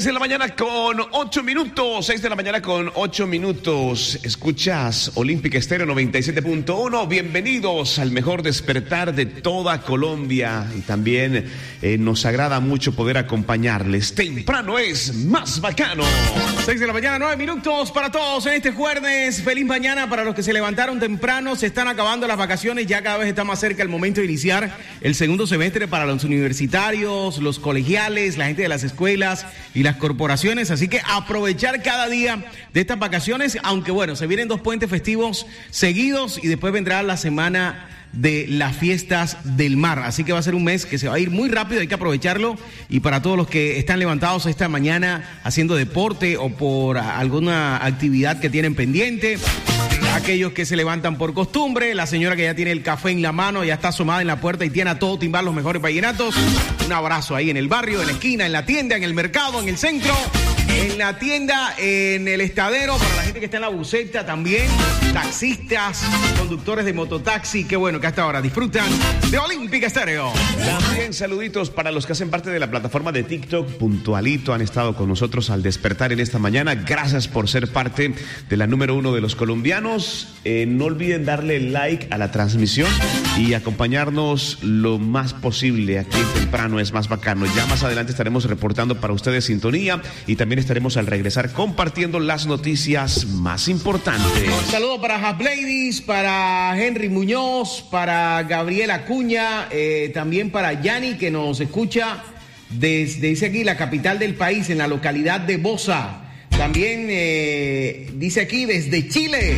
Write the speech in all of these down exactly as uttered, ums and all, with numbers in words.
seis de la mañana con ocho minutos. seis de la mañana con ocho minutos. Escuchas Olímpica Estéreo noventa y siete punto uno. Bienvenidos al mejor despertar de toda Colombia. Y también eh, nos agrada mucho poder acompañarles. Temprano es más bacano. seis de la mañana, nueve minutos para todos en este jueves. Feliz mañana para los que se levantaron temprano. Se están acabando las vacaciones. Ya cada vez está más cerca el momento de iniciar el segundo semestre para los universitarios, los colegiales, la gente de las escuelas y las corporaciones, así que aprovechar cada día de estas vacaciones, aunque bueno, se vienen dos puentes festivos seguidos y después vendrá la semana de las fiestas del mar, así que va a ser un mes que se va a ir muy rápido, hay que aprovecharlo. Y para todos los que están levantados esta mañana haciendo deporte o por alguna actividad que tienen pendiente, aquellos que se levantan por costumbre, la señora que ya tiene el café en la mano, ya está asomada en la puerta y tiene a todo timbar los mejores vallenatos, un abrazo ahí en el barrio, en la esquina, en la tienda, en el mercado, en el centro, en la tienda, en el estadero, para la gente que está en la buseta también, taxistas, conductores de mototaxi, qué bueno que hasta ahora disfrutan de Olímpica Estéreo. También saluditos para los que hacen parte de la plataforma de TikTok, puntualito, han estado con nosotros al despertar en esta mañana. Gracias por ser parte de la número uno de los colombianos. Eh, no olviden darle like a la transmisión y acompañarnos lo más posible aquí temprano es más bacano. Ya más adelante estaremos reportando para ustedes sintonía y también estaremos al regresar compartiendo las noticias más importantes. Un saludo para Habladis, para Henry Muñoz, para Gabriela Acuña, eh, también para Yanni que nos escucha desde, dice aquí, la capital del país, en la localidad de Bosa. También eh, dice aquí desde Chile.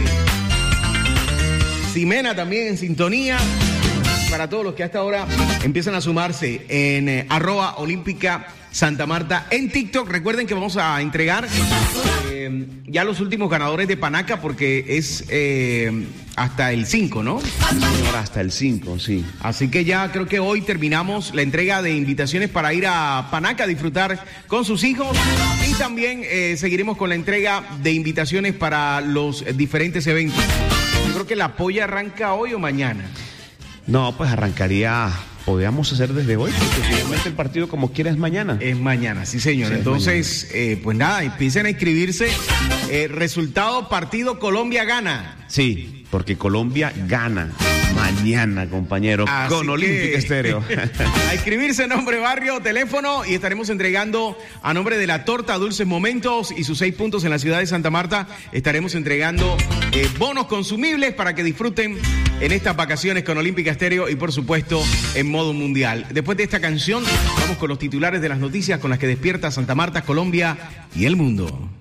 Ximena también en sintonía. Para todos los que hasta ahora empiezan a sumarse en eh, arroba Olímpica Santa Marta en TikTok. Recuerden que vamos a entregar eh, ya los últimos ganadores de Panaca porque es eh, hasta el cinco, ¿no? Señor, hasta el cinco, sí. Así que ya creo que hoy terminamos la entrega de invitaciones para ir a Panaca a disfrutar con sus hijos y también eh, seguiremos con la entrega de invitaciones para los diferentes eventos. Yo creo que la polla arranca hoy o mañana. No, pues arrancaría, podríamos hacer desde hoy, porque finalmente el partido como quiera es mañana. Es mañana, sí señor. Sí, entonces, eh, pues nada, empiecen a inscribirse. Eh, resultado, partido Colombia gana. Sí, porque Colombia gana mañana, compañero, así con Olímpica Estéreo. A inscribirse, nombre, barrio, teléfono, y estaremos entregando a nombre de la Torta Dulces Momentos y sus seis puntos en la ciudad de Santa Marta. Estaremos entregando eh, bonos consumibles para que disfruten en estas vacaciones con Olímpica Estéreo y por supuesto en modo mundial. Después de esta canción, vamos con los titulares de las noticias con las que despierta Santa Marta, Colombia y el mundo.